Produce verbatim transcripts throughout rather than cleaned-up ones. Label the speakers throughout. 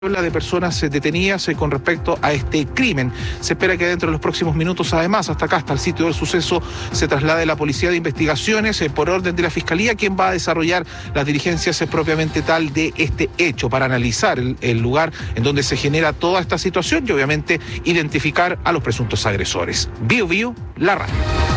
Speaker 1: habla de personas detenidas con respecto a este crimen. Se espera que dentro de los próximos minutos, además, hasta acá, hasta el sitio del suceso, se traslade la Policía de Investigaciones eh, por orden de la Fiscalía, quien va a desarrollar las diligencias eh, propiamente tal de este hecho, para analizar el, el lugar en donde se genera toda esta situación y obviamente identificar a los presuntos agresores. Bio Bio, la radio.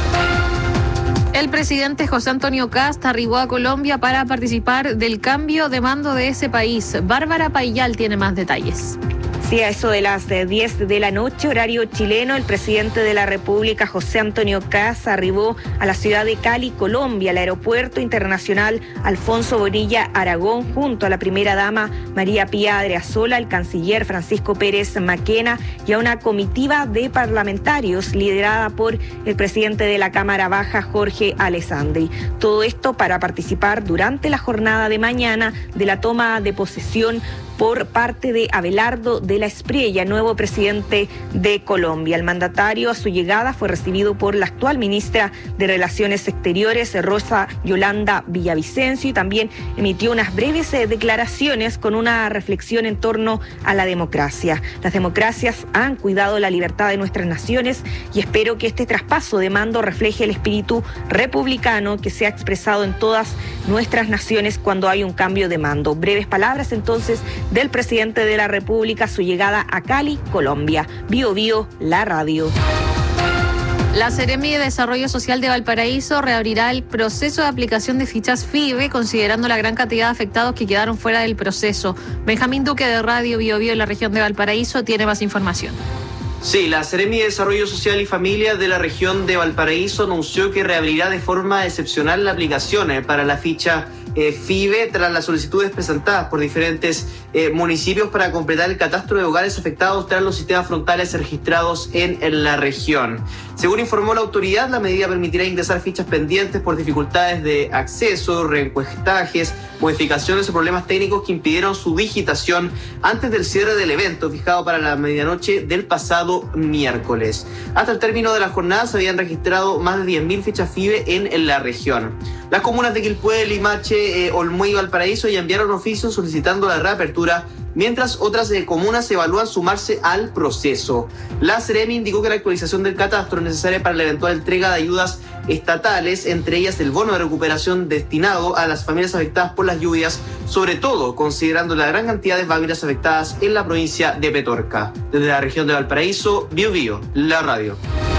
Speaker 2: El presidente José Antonio Kast arribó a Colombia para participar del cambio de mando de ese país. Bárbara Paillal tiene más detalles.
Speaker 3: Sí, a eso de las diez de la noche, horario chileno, el presidente de la República, José Antonio Kast, arribó a la ciudad de Cali, Colombia, al aeropuerto internacional Alfonso Bonilla Aragón, junto a la primera dama María Pía Adriasola, el canciller Francisco Pérez Maquena y a una comitiva de parlamentarios liderada por el presidente de la Cámara Baja, Jorge Alessandri. Todo esto para participar durante la jornada de mañana de la toma de posesión por parte de Abelardo de la Espriella, nuevo presidente de Colombia. El mandatario a su llegada fue recibido por la actual ministra de Relaciones Exteriores, Rosa Yolanda Villavicencio, y también emitió unas breves declaraciones con una reflexión en torno a la democracia. Las democracias han cuidado la libertad de nuestras naciones y espero que este traspaso de mando refleje el espíritu republicano que se ha expresado en todas nuestras naciones cuando hay un cambio de mando. Breves palabras entonces del presidente de la República, su llegada a Cali, Colombia. Bio Bio, la radio.
Speaker 2: La Seremi de Desarrollo Social de Valparaíso reabrirá el proceso de aplicación de fichas FIBE, considerando la gran cantidad de afectados que quedaron fuera del proceso. Benjamín Duque de Radio Bio Bio en la región de Valparaíso tiene más información.
Speaker 4: Sí, la Seremi de Desarrollo Social y Familia de la región de Valparaíso anunció que reabrirá de forma excepcional la aplicación eh, para la ficha eh, FIBE tras las solicitudes presentadas por diferentes eh, municipios para completar el catastro de hogares afectados tras los sistemas frontales registrados en, en la región. Según informó la autoridad, la medida permitirá ingresar fichas pendientes por dificultades de acceso, reencuestajes, modificaciones o problemas técnicos que impidieron su digitación antes del cierre del evento fijado para la medianoche del pasado miércoles. Hasta el término de la jornada se habían registrado más de diez mil fichas FIBE en, en la región. Las comunas de Quilpué, Limache, eh, Olmué y Valparaíso ya enviaron oficios solicitando la reapertura, mientras otras eh, comunas evalúan sumarse al proceso. La Seremi indicó que la actualización del catastro es necesaria para la eventual entrega de ayudas estatales, entre ellas el bono de recuperación destinado a las familias afectadas por las lluvias, sobre todo considerando la gran cantidad de familias afectadas en la provincia de Petorca. Desde la región de Valparaíso, Bio Bio, la radio.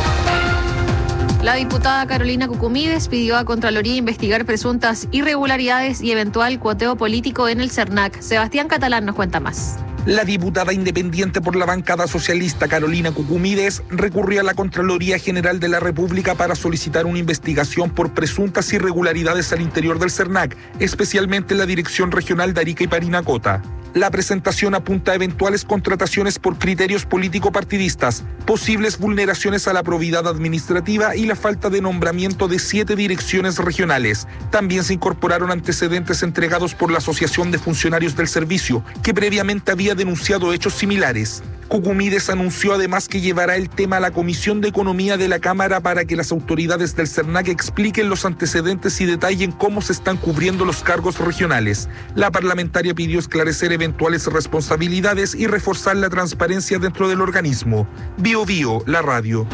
Speaker 2: La diputada Carolina Cucumides pidió a Contraloría investigar presuntas irregularidades y eventual cuoteo político en el CERNAC. Sebastián Catalán nos cuenta más.
Speaker 5: La diputada independiente por la bancada socialista Carolina Cucumides recurrió a la Contraloría General de la República para solicitar una investigación por presuntas irregularidades al interior del CERNAC, especialmente en la Dirección Regional de Arica y Parinacota. La presentación apunta a eventuales contrataciones por criterios político-partidistas, posibles vulneraciones a la probidad administrativa y la falta de nombramiento de siete direcciones regionales. También se incorporaron antecedentes entregados por la Asociación de Funcionarios del Servicio, que previamente había denunciado hechos similares. Cucumides anunció además que llevará el tema a la Comisión de Economía de la Cámara para que las autoridades del CERNAC expliquen los antecedentes y detallen cómo se están cubriendo los cargos regionales. La parlamentaria pidió esclarecer eventuales responsabilidades y reforzar la transparencia dentro del organismo. Bio Bio, la radio.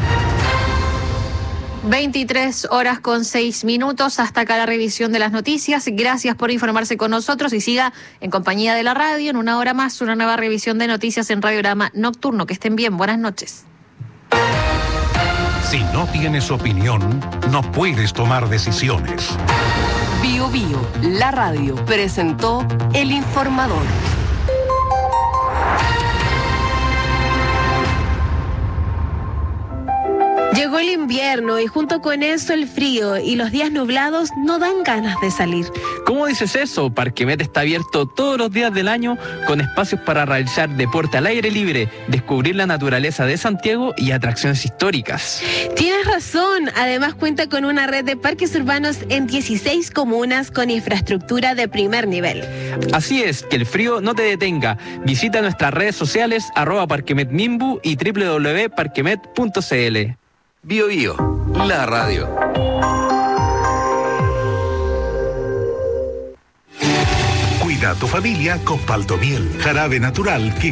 Speaker 2: veintitrés horas con seis minutos. Hasta acá la revisión de las noticias. Gracias por informarse con nosotros y siga en compañía de la radio. En una hora más, una nueva revisión de noticias en Radiograma Nocturno. Que estén bien. Buenas noches.
Speaker 6: Si no tienes opinión, no puedes tomar decisiones.
Speaker 7: Bio Bio, la radio, presentó El Informador.
Speaker 8: Llegó el invierno y junto con eso el frío y los días nublados no dan ganas de salir.
Speaker 9: ¿Cómo dices eso? Parquemet está abierto todos los días del año con espacios para realizar deporte al aire libre, descubrir la naturaleza de Santiago y atracciones históricas.
Speaker 8: Tienes razón, además cuenta con una red de parques urbanos en dieciséis comunas con infraestructura de primer nivel.
Speaker 9: Así es, que el frío no te detenga. Visita nuestras redes sociales arroba parquemetmimbu y doble u doble u doble u punto parquemet punto c l.
Speaker 10: Bio Bio, la radio.
Speaker 11: Cuida a tu familia con Paltomiel, jarabe natural que